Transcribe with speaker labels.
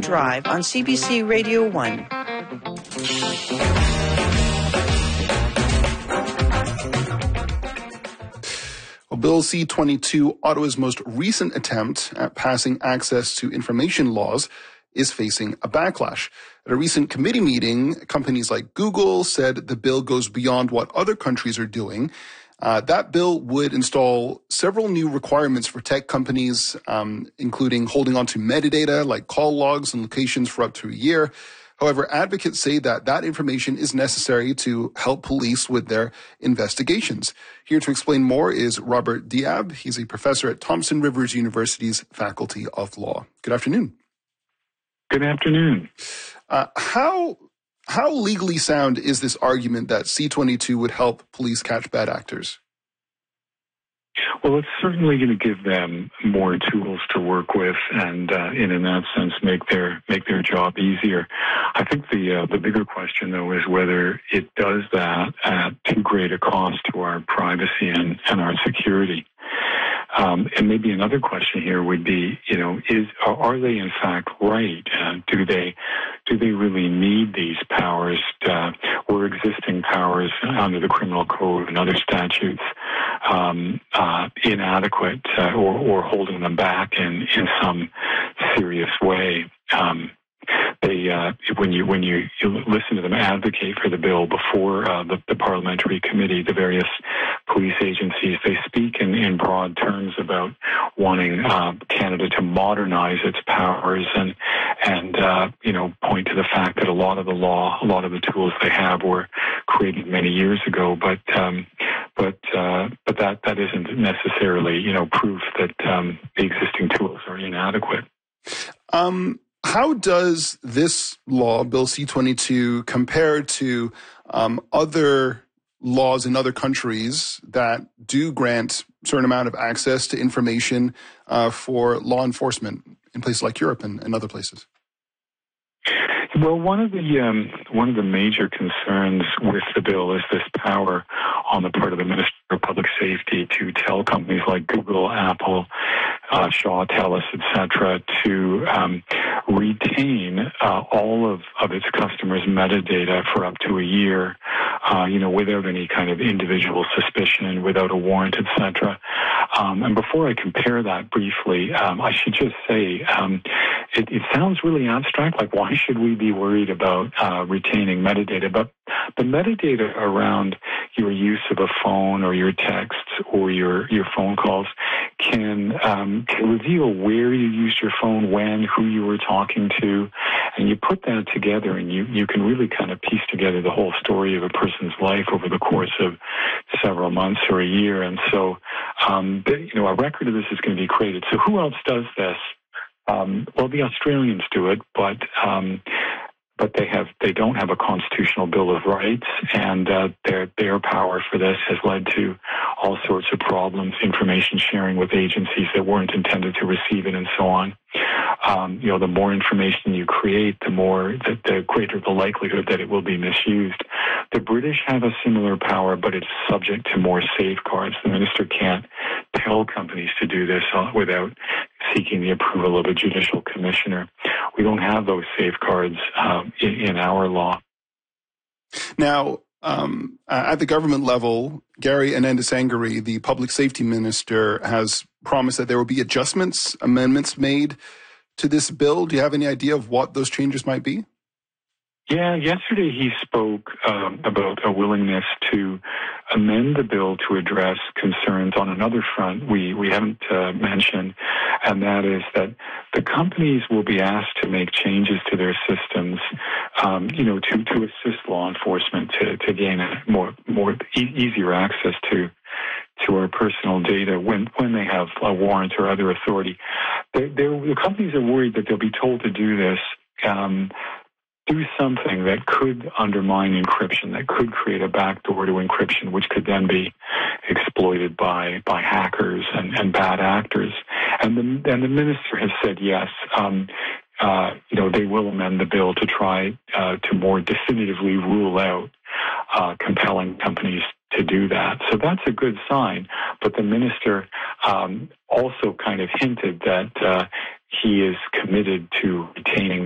Speaker 1: Drive on CBC Radio 1.
Speaker 2: Well, Bill C-22, Ottawa's most recent attempt at passing access to information laws, is facing a backlash. At a recent committee meeting, companies like Google said the bill goes beyond what other countries are doing. That bill would install several new requirements for tech companies, including holding onto metadata like call logs and locations for up to a year. However, advocates say that information is necessary to help police with their investigations. Here to explain more is Robert Diab. He's a professor at Thompson Rivers University's Faculty of Law. Good afternoon.
Speaker 3: Good afternoon.
Speaker 2: How legally sound is this argument that C-22 would help police catch bad actors?
Speaker 3: Well, it's certainly going to give them more tools to work with, and in that sense, make their job easier. I think the bigger question, though, is whether it does that at too great a cost to our privacy and our security. And maybe another question here would be, are they in fact right? Do they really need these powers, or existing powers under the criminal code and other statutes inadequate or holding them back in some serious way? When you listen to them advocate for the bill before the parliamentary committee, the various police agencies, they speak in broad terms about wanting Canada to modernize its powers and point to the fact that a lot of the tools they have were created many years ago, but that isn't necessarily proof that the existing tools are inadequate.
Speaker 2: How does this law, Bill C-22, compare to other laws in other countries that do grant a certain amount of access to information for law enforcement in places like Europe and other places?
Speaker 3: Well, one of the major concerns with the bill is this power on the part of the Minister of Public Safety to tell companies like Google, Apple, Shaw, TELUS, etc., to retain all of its customers' metadata for up to a year, without any kind of individual suspicion, without a warrant, etc. And before I compare that briefly, I should just say it sounds really abstract. Like, why should we be worried about retaining metadata? But the metadata around your use of a phone or your texts or your phone calls can reveal where you used your phone, when, who you were talking to, and you put that together and you can really kind of piece together the whole story of a person's life over the course of several months or a year. And so, a record of this is going to be created. So who else does this? Well, the Australians do it, but they don't have a constitutional Bill of Rights, and their power for this has led to all sorts of problems, information sharing with agencies that weren't intended to receive it, and so on. The more information you create, the greater the likelihood that it will be misused. The British have a similar power, but it's subject to more safeguards. The minister can't tell companies to do this without seeking the approval of a judicial commissioner. We don't have those safeguards in our law.
Speaker 2: Now, at the government level, Gary Anandasangari, the public safety minister, has promised that there will be amendments made to this bill. Do you have any idea of what those changes might be?
Speaker 3: Yeah, yesterday he spoke about a willingness to amend the bill to address concerns on another front we haven't mentioned, and that is that the companies will be asked to make changes to their systems, to assist law enforcement to gain easier access to our personal data when they have a warrant or other authority. The companies are worried that they'll be told to do this. Do something that could undermine encryption, that could create a backdoor to encryption, which could then be exploited by hackers and bad actors. And the minister has said yes. They will amend the bill to try to more definitively rule out compelling companies to do that. So that's a good sign. But the minister also kind of hinted that he is committed to retaining